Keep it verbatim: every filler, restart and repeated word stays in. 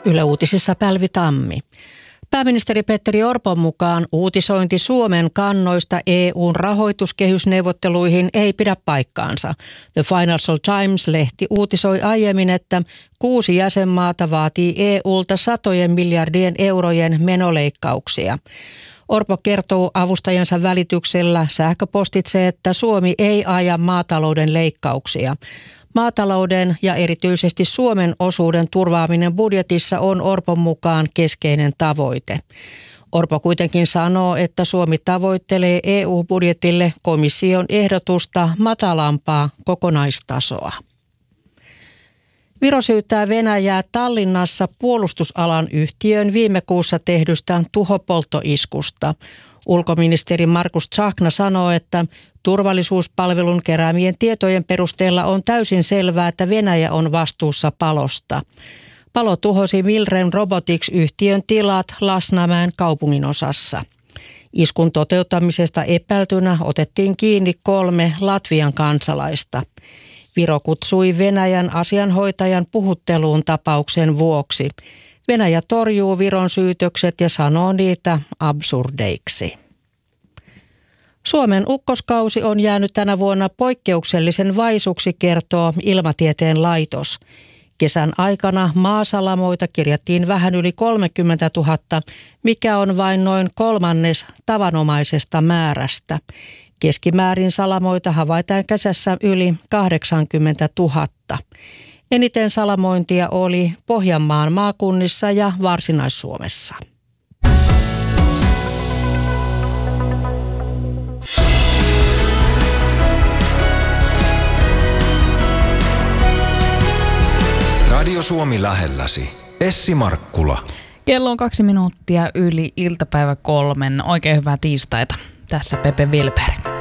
Yle Uutisissa Päivi Tammi. Pääministeri Petteri Orpon mukaan uutisointi Suomen kannoista E U:n rahoituskehysneuvotteluihin ei pidä paikkaansa. The Financial Times-lehti uutisoi aiemmin, että kuusi jäsenmaata vaatii E U:lta satojen miljardien eurojen menoleikkauksia. Orpo kertoo avustajansa välityksellä sähköpostitse, että Suomi ei aja maatalouden leikkauksia. Maatalouden ja erityisesti Suomen osuuden turvaaminen budjetissa on Orpon mukaan keskeinen tavoite. Orpo kuitenkin sanoo, että Suomi tavoittelee E U-budjetille komission ehdotusta matalampaa kokonaistasoa. Viro syyttää Venäjää Tallinnassa puolustusalan yhtiön viime kuussa tehdystä tuhopolttoiskusta. Ulkoministeri Markus Tsahkna sanoo, että turvallisuuspalvelun keräämien tietojen perusteella on täysin selvää, että Venäjä on vastuussa palosta. Palo tuhosi Milrem Robotics-yhtiön tilat Lasnamäen kaupunginosassa. Iskun toteuttamisesta epäiltynä otettiin kiinni kolme Latvian kansalaista. Viro kutsui Venäjän asianhoitajan puhutteluun tapauksen vuoksi. Venäjä torjuu Viron syytökset ja sanoo niitä absurdeiksi. Suomen ukkoskausi on jäänyt tänä vuonna poikkeuksellisen vaisuksi, kertoo Ilmatieteen laitos. Kesän aikana maasalamoita kirjattiin vähän yli kolmekymmentätuhatta, mikä on vain noin kolmannes tavanomaisesta määrästä. Keskimäärin salamoita havaitaan kesässä yli kahdeksankymmentätuhatta. Eniten salamointia oli Pohjanmaan maakunnissa ja Varsinais-Suomessa. Radio Suomi lähelläsi. Essi Markkula. Kello on kaksi minuuttia yli iltapäivä kolmen. Oikein hyvää tiistaita. Tässä Pepe Wilberg.